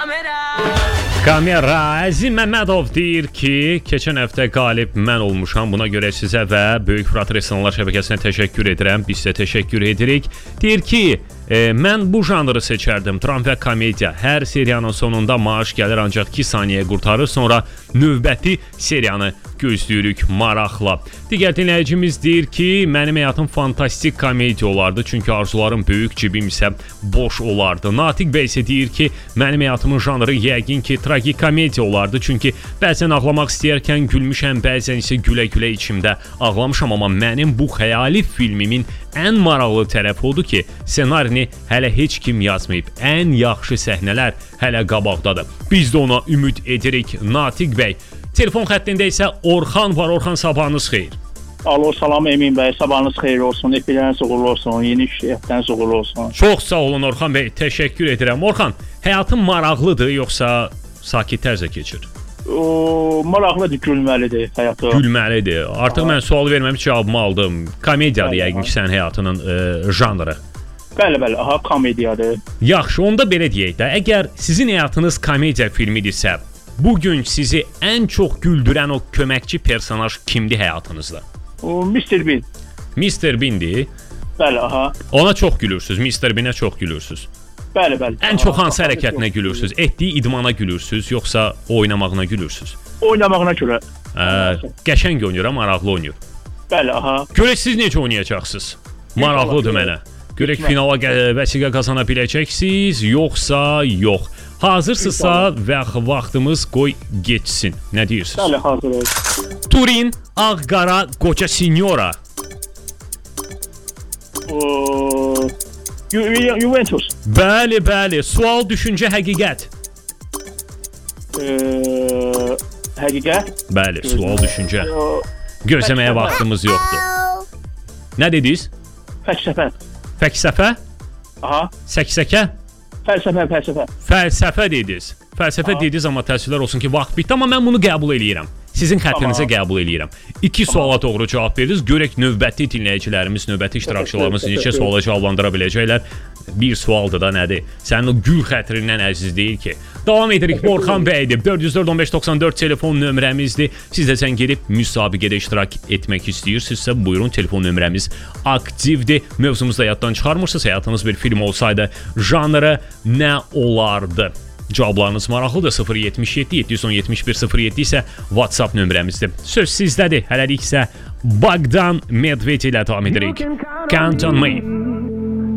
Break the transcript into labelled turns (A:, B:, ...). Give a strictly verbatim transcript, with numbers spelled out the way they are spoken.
A: Kamera. Əzim Məmmədov deyir ki, keçən həftə qalib mən olmuşam. Buna görə sizə və Böyük Fırat Restoranlar şəbəkəsinə təşəkkür edirəm. Biz sizə təşəkkür edirik. Deyir ki, e, mən bu janrı seçərdim. Dram və komediya. Hər seriyanın sonunda maaş gəlir, ancaq iki saniyə qurtarır. Sonra növbəti seriyanı gözləyirik maraqla. Digər dinləyicimiz deyir ki, mənim həyatım fantastik komediya olardı. Çünki arzularım böyük, cibim isə boş olardı. Natiq bəy isə deyir ki, mənim həyatımın janrı yəqin ki, tragikomediya olardı. Çünki bəzən ağlamaq istəyərkən gülmüşəm, bəzən isə gülə-gülə içimdə ağlamışam. Amma mənim bu xəyali filmimin ən maraqlı tərəfi odur ki, ssenarini hələ heç kim yazmayıb. Ən yaxşı səhnələr hələ qabaqdadır. Biz də ona ümid edirik. Natiq bəy. Telefon xəttində isə Orxan var. Orxan, sabahınız xeyir.
B: Alo, salam Emin bəy. Sabahınız xeyir olsun. Epidəniz uğurlu olsun. Yeni işləyətləniz uğurlu olsun.
A: Çox sağ olun Orxan bəy. Təşəkkür edirəm. Orxan, həyatın maraqlıdır yoxsa sakit tərzə keçir?
B: O, maraqlıdır, gülməlidir həyatı.
A: Gülməlidir. Artıq ha. Mən sual verməmiş cavabımı aldım. Komediyadır yəqin ki, sənin həyatının e, janrı.
B: Bəli, bəli. Aha, komediyadır.
A: Yaxşı, onda belə deyək də. Əgər sizin həyatınız komediya filmidirsə, bugün sizi ən çox güldürən o köməkçi personaj kimdir həyatınızda?
B: O, mister Bean.
A: mister Bean'dir.
B: Bəli, aha.
A: Ona çox gülürsüz, mister Bean'ə çox gülürsüz.
B: Bəli, bəli.
A: Ən çox hansı hərəkətinə gülürsüz? Etdiyi idmana gülürsüz, yoxsa oynamağına gülürsüz?
B: Oynamağına görə.
A: Ə, qəşəng oynayır, maraqlı oynayır.
B: Bəli, aha.
A: Görək siz necə oynayacaqsınız? Maraqlıdır mənə. Görək finala vəsiqə qazana biləcəksiniz, yoxsa yox. Hazırsınızsa və vaxtımız qoy geçsin. Nə deyirsiniz?
B: Bəli, hazırıq.
A: Turin, Ağqara, Qoca Sinyora.
B: O, Ju Juventus.
A: Bəli, bəli. Sual, düşüncə, həqiqət.
B: Eee, həqiqət?
A: Bəli, sual, düşüncə. Gözləməyə vaxtımız yoxdur. Nə dediniz?
B: Fəlsəfə.
A: Fəlsəfə?
B: Aha.
A: Səksəkə?
B: Fəlsəfə, fəlsəfə.
A: Fəlsəfə dediniz. Fəlsəfə Aha. dediniz, amma təəssüflər olsun ki, vaxt bitdi, amma mən bunu qəbul eləyirəm. Sizin xətrinizə tamam. qəbul eləyirəm. İki tamam. suala doğru cavab verdiniz. Görək növbəti dinləyicilərimiz, növbəti iştirakçılarımız neçə suala cavablandıra biləcəklər. Bir sualdır da nədir? Sənin o gül xətrindən əziz deyil ki. Davam edirik. Orxan bəydir. dörd yüz dörd on beş doxsan dörd telefon nömrəmizdir. Siz də sən gedib müsabiqədə iştirak etmək istəyirsinizsə, buyurun, telefon nömrəmiz aktivdir. Mövzumuzu da yaddan çıxarmırsınız. Həyatınız bir film olsaydı, janrı nə olardı? Cavablarınız maraqlıdır. sıfır yetmiş yeddi yeddi yüz on yetmiş bir sıfır yeddi isə WhatsApp nömrəmizdir. Söz sizdədir. Hələlik isə Bogdan Medved ilə davam edirik. Count on me.